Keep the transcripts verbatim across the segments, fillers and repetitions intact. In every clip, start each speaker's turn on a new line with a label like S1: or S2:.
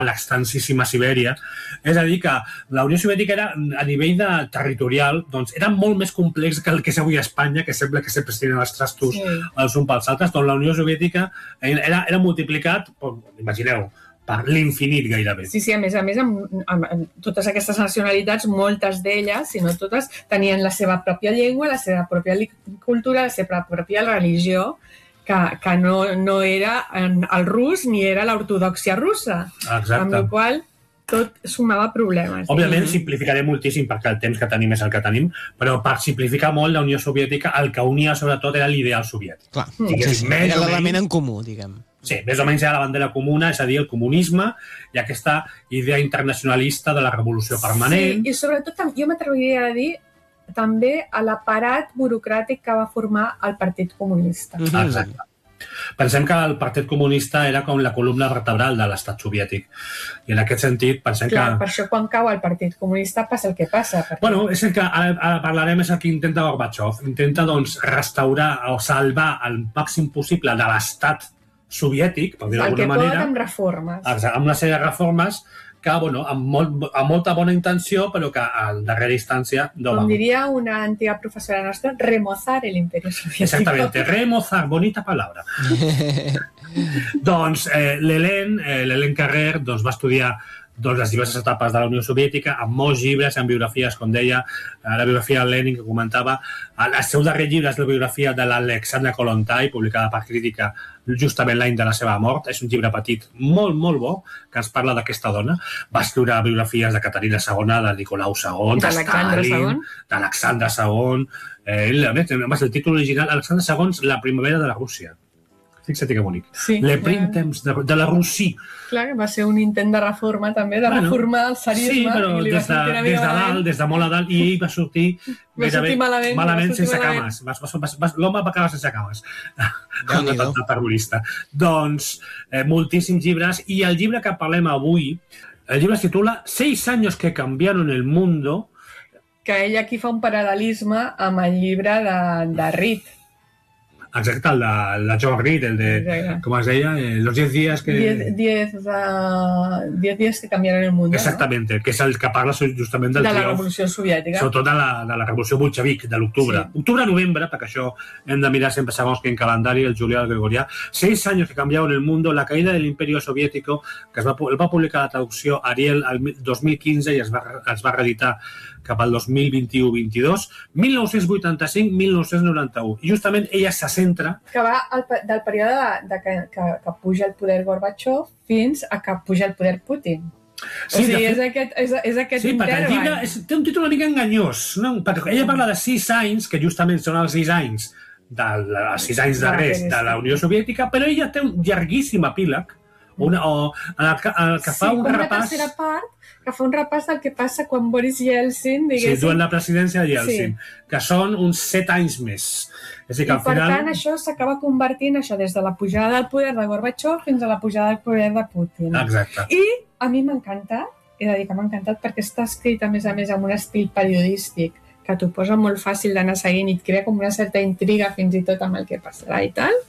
S1: l'extensíssima Sibèria. És a dir, que la Unió Soviètica era, a nivell de territorial, doncs, era molt més complex que el que és avui a Espanya, que sembla que sempre es tenen els trastos sí. els uns pels altres. Doncs la Unió Soviètica era, era multiplicat, imagineu, per l'infinit gairebé.
S2: Sí, sí, a més a més, amb, amb, amb totes aquestes nacionalitats, moltes d'elles, si no totes, tenien la seva pròpia llengua, la seva pròpia cultura, la seva pròpia religió, que, que no, no era el rus ni era l'ortodòxia russa.
S1: Exacte.
S2: Amb la qual tot sumava problemes.
S1: Òbviament, mm-hmm. simplificaré moltíssim perquè el temps que tenim és el que tenim, però per simplificar molt la Unió Soviètica, el que unia sobretot era l'ideal soviètic.
S3: Clar, mm. sí, sí, era l'element en comú, diguem.
S1: Sí, més o menys era la bandera comuna, és a dir, el comunisme i aquesta idea internacionalista de la revolució permanent.
S2: Sí, i sobretot jo m'atreviria a dir també a l'aparat burocràtic que va formar el Partit Comunista.
S1: Mm-hmm. Exacte. Pensem que el Partit Comunista era com la columna vertebral de l'estat soviètic. I en aquest sentit pensem
S2: Clar,
S1: que...
S2: per això quan cau el Partit Comunista passa el que passa. Perquè...
S1: Bueno, és el que ara, ara parlarem, és el que intenta Gorbachev. Intenta, doncs, restaurar o salvar el màxim possible de l'estat soviètic, per dir-ho d'alguna manera.
S2: El que pot amb reformes.
S1: Amb una sèrie de reformes que, bueno, amb, molt, amb molta bona intenció, però que a darrera instància no va.
S2: Com diria una antiga professora nostra, remozar el imperio soviético.
S1: Exactamente, remozar, bonita palabra. Doncs eh, l'Hélène, eh, l'Hélène Carrère, doncs, va estudiar doncs, les diverses etapes de la Unió Soviètica, amb molts llibres, amb biografies, com deia, la biografia de Lenin, que comentava. El seu darrer llibre és la biografia de l'Alexandra Kollontai, publicada per Crítica justament l'any de la seva mort. És un llibre petit, molt, molt bo, que ens parla d'aquesta dona. Va escriure biografies de Caterina segona, de Nicolau segon, de Stalin, d'Alexandre segon. Eh, el, el títol original, Alexandre segon, la primavera de la Rússia. Fixa't que bonic.
S2: Sí,
S1: Le Printemps de, de la Russia.
S2: Clar, que va ser un intent de reforma, també, de bueno, reformar el tsarisme.
S1: Sí, però
S2: i li
S1: des, de, des de dalt, des de molt a dalt, i ell va sortir,
S2: va sortir malament,
S1: malament
S2: va sortir
S1: sense
S2: malament.
S1: cames. L'home va acabar sense cames. Un atemptat terrorista. Doncs, eh, moltíssims llibres, i el llibre que parlem avui, el llibre es titula Seis años que cambiaron el mundo.
S2: Que ell aquí fa un paral·lelisme amb el llibre de, de Reed.
S1: Exacte, el de, el de John Reed, el de, Exacte. Com es deia, eh, los diez días que...
S2: Diez, diez, uh, diez días que cambiaron el mundo.
S1: Exactamente, no? Que és el que parla justament del
S2: de la
S1: triomf,
S2: revolució soviètica.
S1: Sobretot de la, de la revolució bolxevic, de l'octubre. Sí. Octubre-novembre, perquè això hem de mirar sempre segons quin calendari, el julià, el gregorià. Seis años que cambiaron el mundo, la caída del imperio soviético, que es va, el va publicar la traducció Ariel el dos mil quinze i es va, es va reeditar cap al dos mil vint-i-u vint-i-dos, mil nou-cents vuitanta-cinc a mil nou-cents noranta-u. I justament ella se centra...
S2: Que va el, del període de, de que, que, que puja el poder Gorbachev fins a que puja el poder Putin. Sí, o sigui, fet, és aquest, és, és aquest
S1: sí,
S2: interval.
S1: Sí, perquè és, té un títol una mica enganyós, no? Perquè ella parla de sis anys, que justament són els sis anys dels sis anys darrers de la Unió Soviètica, però ella té un llarguíssim epíleg, una, o en el que, en el que
S2: sí,
S1: fa un
S2: com
S1: repàs...
S2: Sí, una tercera part, que fa un repàs del que passa quan Boris Yeltsin, diguéssim...
S1: Sí, durant la presidència de Yeltsin, sí. Que són uns set anys més. És dir, que
S2: I
S1: al
S2: per
S1: final...
S2: tant, això s'acaba convertint això des de la pujada del poder de Gorbachev fins a la pujada del poder de Putin.
S1: Exacte.
S2: I a mi m'ha encantat, he de dir que m'ha encantat, perquè està escrit, a més a més, amb un estil periodístic que t'ho posa molt fàcil d'anar seguint i et crea com una certa intriga fins i tot amb el que passarà i tal.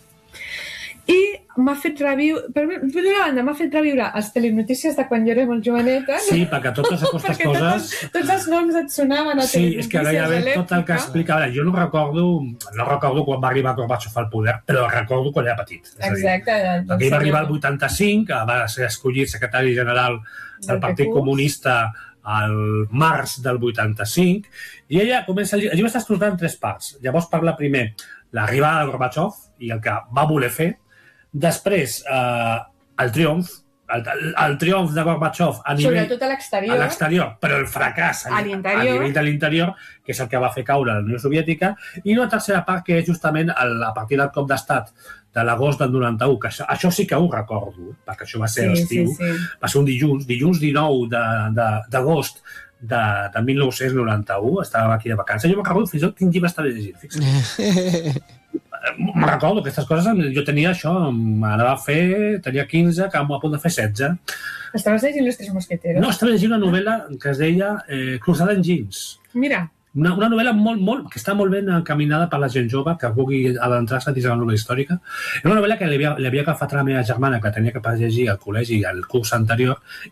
S2: I m'ha fet reviure, per una banda, m'ha fet reviure els telenotícies de quan jo era molt joveneta.
S1: Sí, perquè totes aquestes coses...
S2: Tots, tots els noms et sonaven a
S1: sí,
S2: telenotícies.
S1: Sí, és que gairebé tot el que explica... Ara, jo no recordo, no recordo quan va arribar Gorbachev al poder, però recordo quan era petit.
S2: Exacte.
S1: Dir, ell va arribar al vuitanta-cinc, va ser escollit secretari general del Partit Comunista al març del vuitanta-cinc, i ella comença... El llibre està estructurat en tres parts. Llavors parla primer l'arribada de Gorbachev i el que va voler fer. Després, eh, el triomf, el, el triomf de Gorbachev a nivell...
S2: Sobretot a l'exterior.
S1: A l'exterior, però el fracàs a, a, a nivell de l'interior, que és el que va fer caure la Unió Soviètica, i una tercera part que és justament el, a partir del cop d'estat de l'agost del noranta-u, que això, això sí que ho recordo, perquè això va ser
S2: sí,
S1: l'estiu,
S2: sí, sí.
S1: Va ser un dilluns, dilluns dinou d'agost de, de, de mil nou-cents noranta-u, estàvem aquí de vacances, jo me'n recordo fins i tot quin llibre estava llegint, fixa't. Me'n recordo aquestes coses, jo tenia això, anava a fer, tenia quinze, que a punt de fer setze.
S2: Estaves llegint Los Tres Mosqueteros?
S1: No, estava llegint una novel·la que es deia eh, Cruzada en jeans.
S2: Mira.
S1: Una, una novel·la molt, molt, que està molt ben encaminada per la gent jove que vulgui adentrar-se dins de la novel·la històrica. Era una novel·la que li havia, li havia agafat a la meva germana, que tenia que llegir al col·legi el curs anterior,